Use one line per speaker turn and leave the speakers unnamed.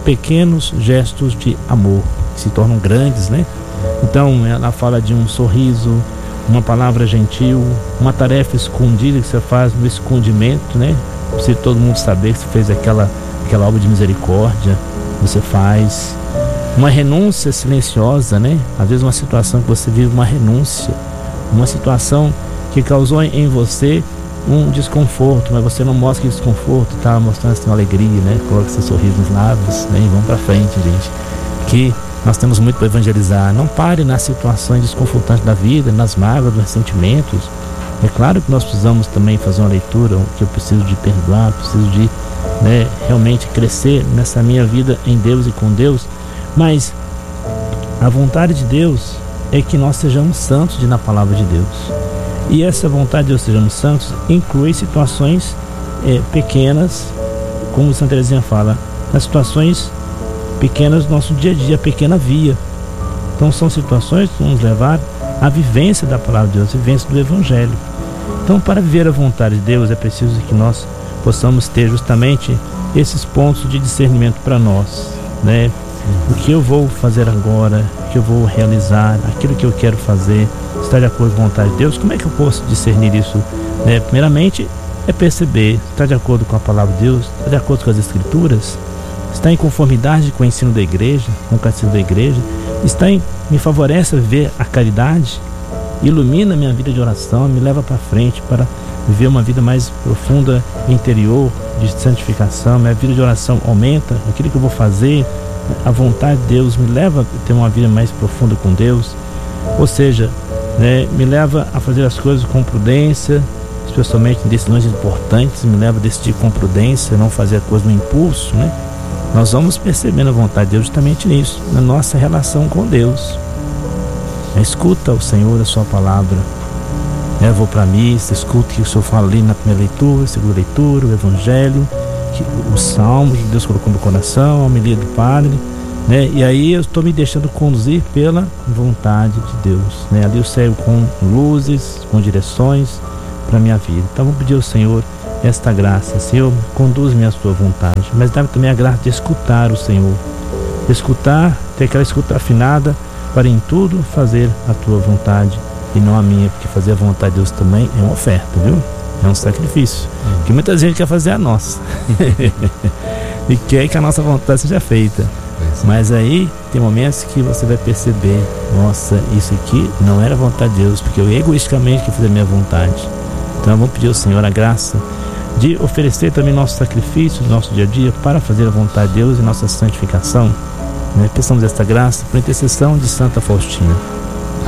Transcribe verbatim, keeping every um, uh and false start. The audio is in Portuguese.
pequenos gestos de amor que se tornam grandes, né? Então ela fala de um sorriso, uma palavra gentil, uma tarefa escondida que você faz no escondimento, né? Não precisa todo mundo saber que você fez aquela, aquela obra de misericórdia, você faz uma renúncia silenciosa, né? Às vezes uma situação que você vive uma renúncia, uma situação que causou em você um desconforto, mas você não mostra que desconforto, tá mostrando assim, uma alegria, né? Coloca seu sorriso nos lábios, né? E vamos pra frente, gente, que nós temos muito para evangelizar. Não pare nas situações desconfortantes da vida, nas mágoas, nos sentimentos. É claro que nós precisamos também fazer uma leitura, que eu preciso de perdoar, preciso de, né, realmente crescer nessa minha vida em Deus e com Deus, mas a vontade de Deus é que nós sejamos santos de, na palavra de Deus. E essa vontade de Deus sejamos santos inclui situações é, pequenas, como Santa Teresinha fala, nas situações pequenas do nosso dia a dia, a pequena via. Então são situações que vão nos levar à vivência da palavra de Deus, a vivência do Evangelho. Então, para viver a vontade de Deus é preciso que nós possamos ter justamente esses pontos de discernimento para nós, né? O que eu vou fazer agora, o que eu vou realizar, aquilo que eu quero fazer, está de acordo com a vontade de Deus? Como é que eu posso discernir isso? Né? Primeiramente, é perceber, está de acordo com a palavra de Deus, está de acordo com as Escrituras, está em conformidade com o ensino da igreja, com o catecismo da igreja, está em, me favorece a viver a caridade, ilumina minha vida de oração, me leva para frente para viver uma vida mais profunda, interior, de santificação. Minha vida de oração aumenta, aquilo que eu vou fazer, a vontade de Deus me leva a ter uma vida mais profunda com Deus, ou seja, né, me leva a fazer as coisas com prudência, especialmente em decisões importantes, me leva a decidir com prudência, não fazer a coisa no impulso, né? Nós vamos percebendo a vontade de Deus justamente nisso, na nossa relação com Deus. Escuta o Senhor, a sua palavra. Eu vou para a missa, escuta o que o Senhor fala ali na primeira leitura, segunda leitura, o Evangelho, que, os salmos que Deus colocou no coração, a homilia do Padre, né? E aí eu estou me deixando conduzir pela vontade de Deus, né? Ali eu saio com luzes, com direções para a minha vida. Então vou pedir ao Senhor esta graça. Senhor, conduz-me à sua vontade, mas dá-me também a graça de escutar o Senhor, de escutar, ter aquela escuta afinada, para em tudo fazer a tua vontade e não a minha, porque fazer a vontade de Deus também é uma oferta, viu? É um sacrifício, hum. que muita gente quer fazer a nossa e quer que a nossa vontade seja feita, mas aí tem momentos que você vai perceber, nossa, isso aqui não era a vontade de Deus, porque eu egoisticamente quis fazer a minha vontade. Então vamos pedir ao Senhor a graça de oferecer também nossos sacrifícios no nosso dia a dia para fazer a vontade de Deus e nossa santificação, né? Peçamos esta graça por intercessão de Santa Faustina.